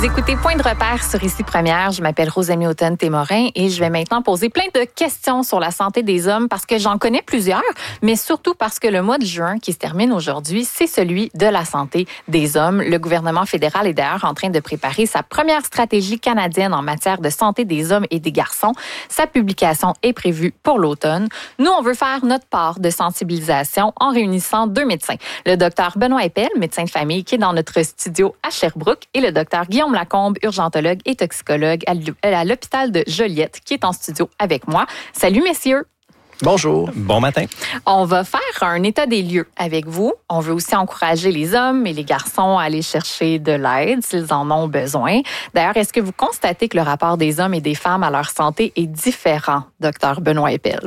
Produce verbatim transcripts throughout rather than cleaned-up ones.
écoutez Point de repère sur Ici Première. Je m'appelle Rosamie Automne-Témorin et je vais maintenant poser plein de questions sur la santé des hommes parce que j'en connais plusieurs, mais surtout parce que le mois de juin qui se termine aujourd'hui, c'est celui de la santé des hommes. Le gouvernement fédéral est d'ailleurs en train de préparer sa première stratégie canadienne en matière de santé des hommes et des garçons. Sa publication est prévue pour l'automne. Nous, on veut faire notre part de sensibilisation en réunissant deux médecins. Le docteur Benoît Eppel, médecin de famille, qui est dans notre studio à Sherbrooke, et le docteur Guillaume Lacombe, urgentologue et toxicologue à l'hôpital de Joliette, qui est en studio avec moi. Salut, messieurs! Bonjour. Bon matin. On va faire un état des lieux avec vous. On veut aussi encourager les hommes et les garçons à aller chercher de l'aide s'ils en ont besoin. D'ailleurs, est-ce que vous constatez que le rapport des hommes et des femmes à leur santé est différent, docteur Benoît Eppel?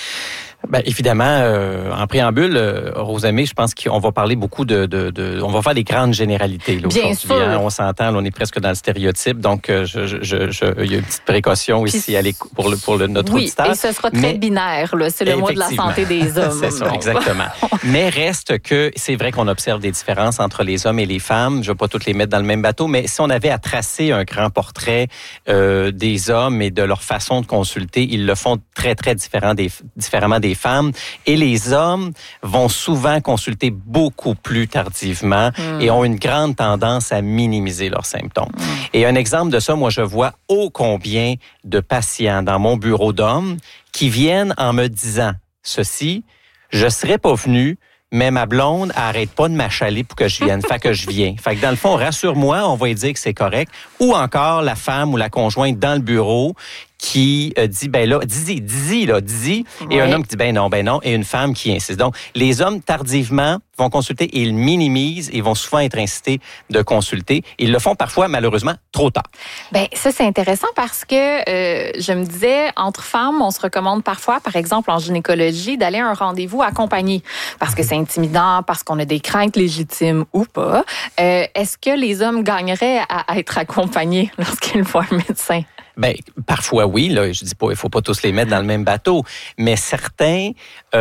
Bien, évidemment, euh, en préambule, euh, Rosamie, je pense qu'on va parler beaucoup de, de, de... On va faire des grandes généralités. Là, Bien sûr. Hein, on s'entend, là, on est presque dans le stéréotype, donc euh, je, je, je, il y a une petite précaution Puis, ici à pour, le, pour le, notre oui, auditeur. Oui, et ce sera très mais, binaire. Là, c'est le mois de la santé des hommes. C'est ça, exactement. Mais reste que c'est vrai qu'on observe des différences entre les hommes et les femmes. Je ne vais pas toutes les mettre dans le même bateau, mais si on avait à tracer un grand portrait euh, des hommes et de leur façon de consulter, ils le font très, très différent des, différemment des femmes. Et les hommes vont souvent consulter beaucoup plus tardivement mmh. et ont une grande tendance à minimiser leurs symptômes. Mmh. Et un exemple de ça, moi, je vois ô combien de patients dans mon bureau d'hommes qui viennent en me disant ceci, je serais pas venu, mais ma blonde arrête pas de m'achaler pour que je vienne. Fait que je viens. Fait que dans le fond, rassure-moi, on va lui dire que c'est correct. Ou encore la femme ou la conjointe dans le bureau qui euh, dit, ben là, dis-y, dis-y, là, dis-y. Ouais. Et un homme qui dit, ben non, ben non. Et une femme qui insiste. Donc, les hommes, tardivement, vont consulter et ils minimisent et vont souvent être incités de consulter. Ils le font parfois, malheureusement, trop tard. Ben ça, c'est intéressant parce que euh, je me disais, entre femmes, on se recommande parfois, par exemple, en gynécologie, d'aller à un rendez-vous accompagné parce que c'est intimidant, parce qu'on a des craintes légitimes ou pas. Euh, est-ce que les hommes gagneraient à être accompagnés lorsqu'ils voient un médecin? Ben parfois oui, là, je dis pas, il faut pas tous les mettre dans le même bateau, mais certains,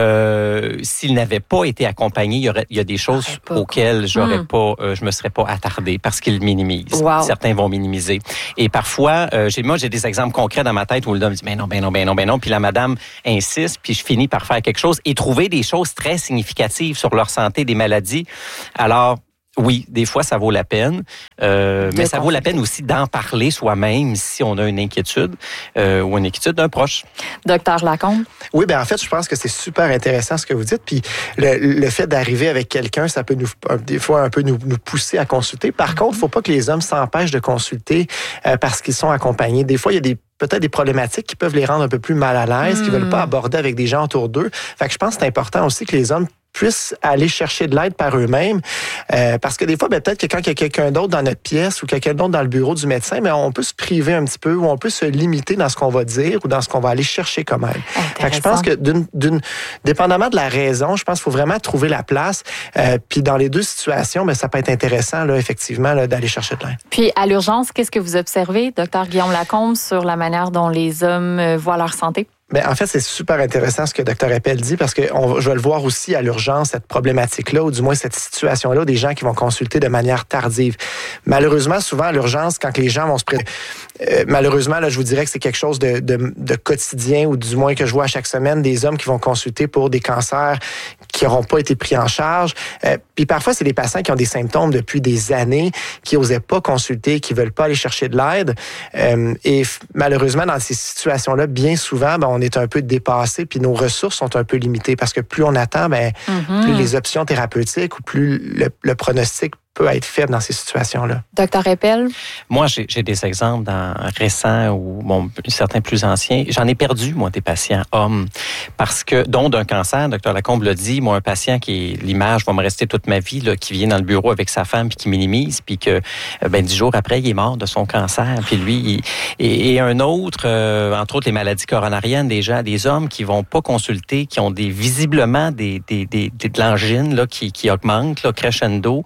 euh, s'ils n'avaient pas été accompagnés, il y aurait, il y a des choses pas, auxquelles j'aurais mmh. pas, euh, je me serais pas attardé parce qu'ils minimisent. Wow. Certains vont minimiser. Et parfois, euh, j'ai, moi, j'ai des exemples concrets dans ma tête où le homme dit, ben non, ben non, ben non, ben non, puis la madame insiste, puis je finis par faire quelque chose et trouver des choses très significatives sur leur santé, des maladies. Alors, oui, des fois, ça vaut la peine, euh, mais ça vaut la peine aussi d'en parler soi-même si on a une inquiétude euh, ou une inquiétude d'un proche. Docteur Lacombe? Oui, bien en fait, je pense que c'est super intéressant ce que vous dites. Puis le, le fait d'arriver avec quelqu'un, ça peut nous, des fois un peu nous, nous pousser à consulter. Par mm-hmm. contre, il ne faut pas que les hommes s'empêchent de consulter euh, parce qu'ils sont accompagnés. Des fois, il y a des peut-être des problématiques qui peuvent les rendre un peu plus mal à l'aise, mmh. qui ne veulent pas aborder avec des gens autour d'eux. Fait que je pense que c'est important aussi que les hommes puissent aller chercher de l'aide par eux-mêmes. Euh, parce que des fois, ben, peut-être que quand il y a quelqu'un d'autre dans notre pièce ou quelqu'un d'autre dans le bureau du médecin, mais on peut se priver un petit peu ou on peut se limiter dans ce qu'on va dire ou dans ce qu'on va aller chercher comme aide. Fait que je pense que d'une, d'une, dépendamment de la raison, je pense qu'il faut vraiment trouver la place. Euh, puis dans les deux situations, ben, ça peut être intéressant, là, effectivement, là, d'aller chercher de l'aide. Puis à l'urgence, qu'est-ce que vous observez, docteur Guillaume Lacombe, sur la manière dont les hommes voient leur santé? Bien, en fait, c'est super intéressant ce que docteur Eppel dit parce que on, je vais le voir aussi à l'urgence, cette problématique-là, ou du moins cette situation-là, des gens qui vont consulter de manière tardive. Malheureusement, souvent à l'urgence, quand les gens vont se... Pré... Euh, malheureusement, là, je vous dirais que c'est quelque chose de, de, de quotidien, ou du moins que je vois à chaque semaine, des hommes qui vont consulter pour des cancers qui n'auront pas été pris en charge. Euh, puis parfois, c'est des patients qui ont des symptômes depuis des années, qui n'osaient pas consulter, qui ne veulent pas aller chercher de l'aide. Euh, et f- malheureusement, dans ces situations-là, bien souvent, ben, on est un peu dépassé, puis nos ressources sont un peu limitées parce que plus on attend, ben, mm-hmm. plus les options thérapeutiques ou plus le, le pronostic peut être faible dans ces situations-là. Docteur Eppel? Moi, j'ai, j'ai des exemples dans, récents ou bon, certains plus anciens. J'en ai perdu, moi, des patients hommes, parce que, dont d'un cancer, docteur Lacombe l'a dit, moi, un patient qui est, l'image va me rester toute ma vie, là, qui vient dans le bureau avec sa femme puis qui minimise, puis que, ben, dix jours après, il est mort de son cancer. Puis lui, il, et, et un autre, euh, entre autres, les maladies coronariennes, des gens, des hommes qui vont pas consulter, qui ont des, visiblement des, des, des, des de l'angine, là, qui, qui augmente, là, crescendo,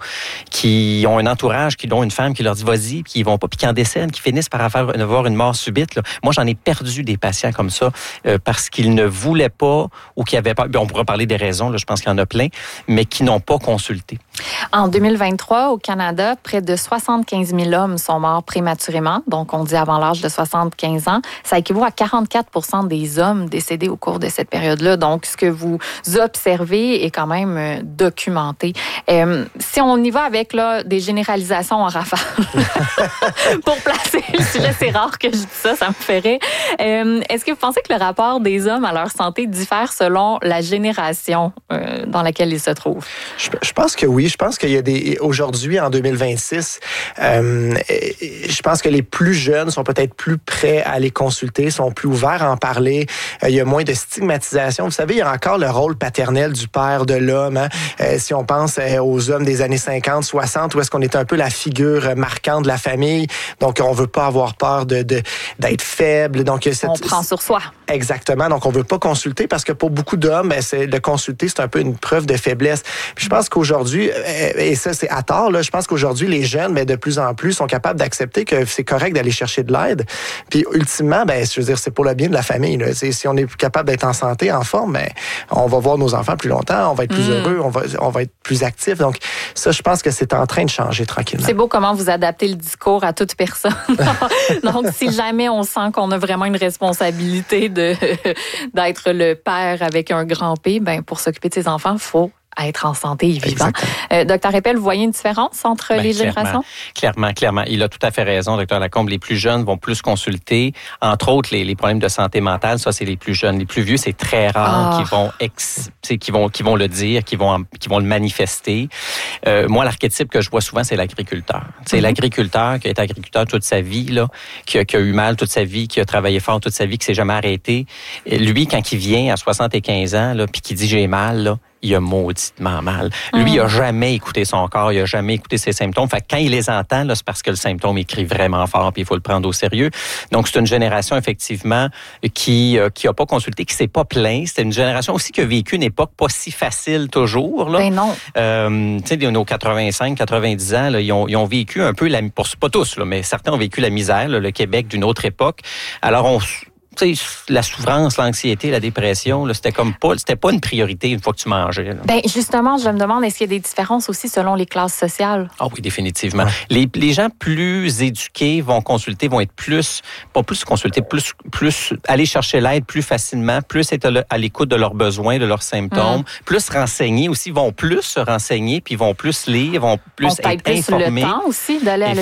qui ont un entourage, qui ont une femme qui leur dit vas-y, puis ils vont pas, puis qui en décèdent, qui finissent par avoir une mort subite. Là. Moi, j'en ai perdu des patients comme ça euh, parce qu'ils ne voulaient pas ou qui avaient pas. On pourra parler des raisons, là, je pense qu'il y en a plein, mais qui n'ont pas consulté. En deux mille vingt-trois, au Canada, près de soixante-quinze mille hommes sont morts prématurément, donc on dit avant l'âge de soixante-quinze ans. Ça équivaut à quarante-quatre pour cent des hommes décédés au cours de cette période-là. Donc, ce que vous observez est quand même documenté. Euh, si on y va avec là, des généralisations en rafale, pour placer le sujet, c'est rare que je dise ça, ça me ferait. Euh, est-ce que vous pensez que le rapport des hommes à leur santé diffère selon la génération euh, dans laquelle ils se trouvent? Je, je pense que oui. Je pense qu'il y a des... Aujourd'hui, en deux mille vingt-six, euh, je pense que les plus jeunes sont peut-être plus prêts à aller consulter, sont plus ouverts à en parler. Euh, il y a moins de stigmatisation. Vous savez, il y a encore le rôle paternel du père, de l'homme. Hein? Euh, si on pense euh, aux hommes des années cinquante, soixante, où est-ce qu'on est un peu la figure marquante de la famille. Donc, on veut pas avoir peur de, de, d'être faible. Donc, cette... On prend sur soi. Exactement. Donc, on veut pas consulter parce que pour beaucoup d'hommes, ben, c'est, de consulter, c'est un peu une preuve de faiblesse. Puis je pense qu'aujourd'hui, et ça, c'est à tort, là, je pense qu'aujourd'hui, les jeunes, mais de plus en plus, sont capables d'accepter que c'est correct d'aller chercher de l'aide. Puis, ultimement, ben, je veux dire, c'est pour le bien de la famille. Là. C'est, si on est capable d'être en santé, en forme, ben, on va voir nos enfants plus longtemps, on va être plus mmh. heureux, on va, on va être plus actifs. Donc, ça, je pense que c'est en train de changer tranquillement. C'est beau comment vous adaptez le discours à toute personne. Donc, si jamais on sent qu'on a vraiment une responsabilité de, d'être le père avec un grand P, ben, pour s'occuper de ses enfants, il faut à être en santé et vivant. Euh, docteur Eppel, vous voyez une différence entre ben, les clairement, générations? Clairement, clairement. Il a tout à fait raison, docteur Lacombe. Les plus jeunes vont plus consulter. Entre autres, les, les problèmes de santé mentale, ça, c'est les plus jeunes. Les plus vieux, c'est très rare ah. qu'ils vont, ex, qui vont, qui vont le dire, qui vont, qui vont le manifester. Euh, moi, l'archétype que je vois souvent, c'est l'agriculteur. C'est mm-hmm. l'agriculteur qui a été agriculteur toute sa vie, là, qui a, qui a eu mal toute sa vie, qui a travaillé fort toute sa vie, qui s'est jamais arrêté. Et lui, quand il vient à soixante-quinze ans, là, puis qu'il dit j'ai mal, là, il a mauditement mal. Lui, mmh. il a jamais écouté son corps, il a jamais écouté ses symptômes. Fait que quand il les entend, là, c'est parce que le symptôme il crie vraiment fort, puis il faut le prendre au sérieux. Donc, c'est une génération, effectivement, qui euh, qui a pas consulté, qui s'est pas plaint. C'est une génération aussi qui a vécu une époque pas si facile toujours. Là. Ben non. Euh, tu sais, nos quatre-vingt-cinq, quatre-vingt-dix ans, là, ils, ont, ils ont vécu un peu, la, pour, pas tous, là, mais certains ont vécu la misère, là, le Québec d'une autre époque. Alors, on... Tu sais, la souffrance, l'anxiété, la dépression, là, c'était comme pas, c'était pas une priorité une fois que tu mangeais. Là. Ben justement, je me demande, est-ce qu'il y a des différences aussi selon les classes sociales? Ah oui, définitivement. Ouais. Les, les gens plus éduqués vont consulter, vont être plus, pas plus consulter, plus, plus aller chercher l'aide plus facilement, plus être à l'écoute de leurs besoins, de leurs symptômes, mmh. plus renseignés aussi, vont plus se renseigner, puis vont plus lire, vont plus on être plus informés. Le temps aussi d'aller à